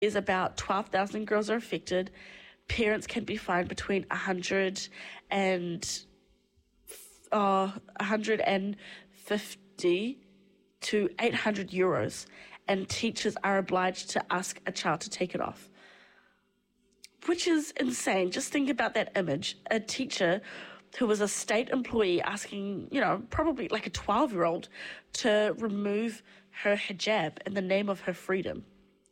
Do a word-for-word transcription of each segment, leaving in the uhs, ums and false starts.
is about twelve thousand girls are affected. Parents can be fined between one hundred and uh, one hundred fifty to eight hundred euros, and teachers are obliged to ask a child to take it off, which is insane. Just think about that image. A teacher who was a state employee asking, you know, probably like a twelve-year-old to remove her hijab in the name of her freedom.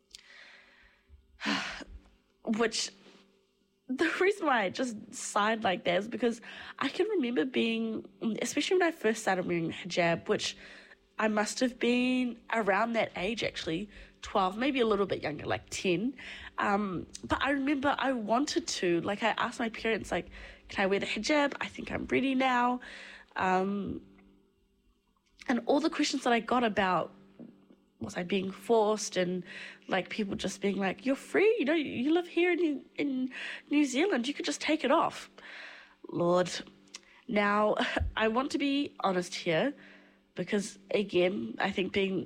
Which, the reason why I just sighed like that is because I can remember being, especially when I first started wearing hijab, which I must have been around that age actually, twelve, maybe a little bit younger, like ten. Um, but I remember I wanted to, like I asked my parents, like, can I wear the hijab? I think I'm ready now. Um, and all the questions that I got about, was I being forced, and like people just being like, you're free, you know, you live here in, in New Zealand, you could just take it off. Lord. Now, I want to be honest here, because again, I think being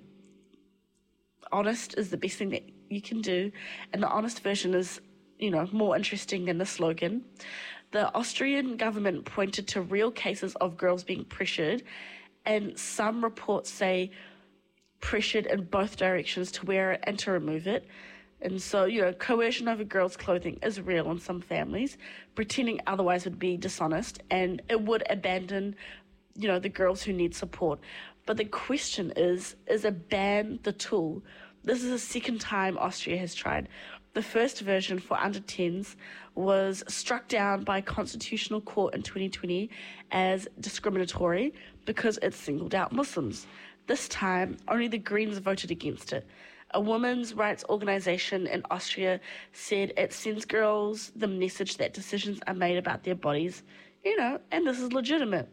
honest is the best thing that you can do, and the honest version is, you know, more interesting than the slogan. The Austrian government pointed to real cases of girls being pressured, and some reports say pressured in both directions to wear it and to remove it. And so, you know, coercion over girls' clothing is real in some families. Pretending otherwise would be dishonest, and it would abandon, you know, the girls who need support. But the question is, is a ban the tool? This is the second time Austria has tried. The first version for under tens was struck down by Constitutional Court in twenty twenty as discriminatory because it singled out Muslims. This time, only the Greens voted against it. A women's rights organization in Austria said it sends girls the message that decisions are made about their bodies, you know, and this is legitimate.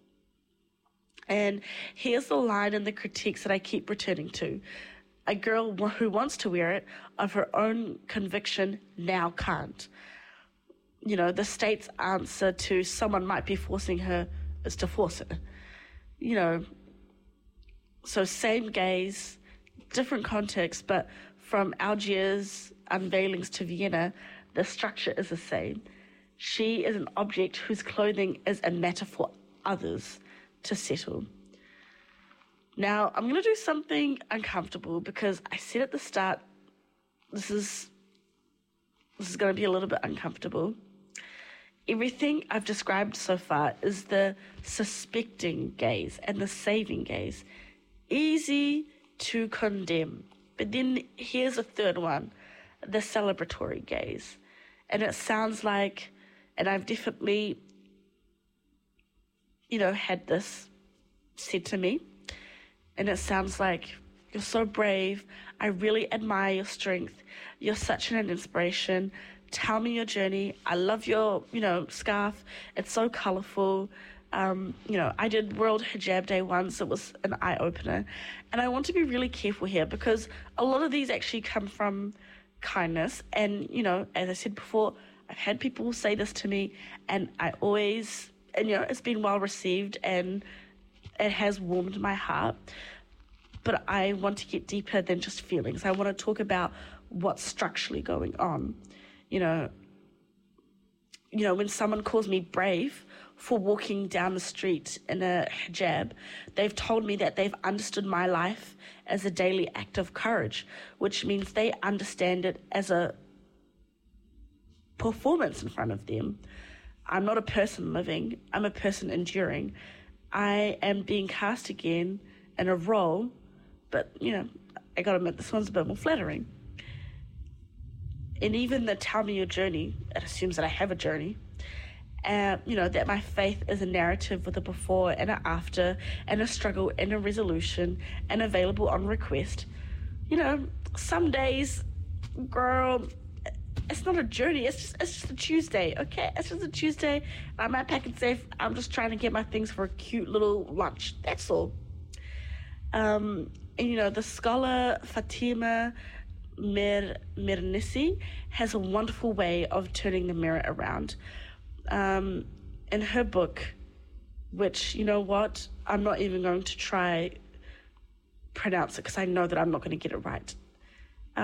And here's the line in the critiques that I keep returning to. A girl who wants to wear it of her own conviction now can't. You know, the state's answer to someone might be forcing her is to force it. You know, so same gaze, different context, but from Algiers' unveilings to Vienna, the structure is the same. She is an object whose clothing is a matter for others to settle. Now, I'm going to do something uncomfortable because I said at the start, this is, this is going to be a little bit uncomfortable. Everything I've described so far is the suspecting gaze and the saving gaze. Easy to condemn. But then here's a third one, the celebratory gaze. And it sounds like, and I've definitely, you know, had this said to me, and it sounds like, you're so brave, I really admire your strength, you're such an inspiration, tell me your journey, I love your, you know, scarf, it's so colourful. Um, you know, I did World Hijab Day once. It was an eye-opener. And I want to be really careful here because a lot of these actually come from kindness. And, you know, as I said before, I've had people say this to me, and I always, and, you know, it's been well received and it has warmed my heart. But I want to get deeper than just feelings. I want to talk about what's structurally going on. You know, you know, when someone calls me brave for walking down the street in a hijab, they've told me that they've understood my life as a daily act of courage, which means they understand it as a performance in front of them. I'm not a person living, I'm a person enduring. I am being cast again in a role, but, you know, I gotta admit, this one's a bit more flattering. And even the tell me your journey, it assumes that I have a journey. Uh, you know, that my faith is a narrative with a before and an after and a struggle and a resolution and available on request. You know, some days, girl, it's not a journey. It's just it's just a Tuesday, okay? It's just a Tuesday. I'm at Pack and Safe. I'm just trying to get my things for a cute little lunch. That's all. Um, and, you know, the scholar Fatima Mer Mernissi has a wonderful way of turning the mirror around. Um, in her book, which, you know what, I'm not even going to try pronounce it because I know that I'm not going to get it right.